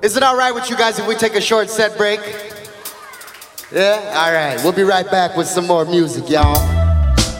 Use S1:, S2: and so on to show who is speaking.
S1: Is it all right with you guys if we take a short set break? Yeah? All right. We'll be right back with some more music, y'all.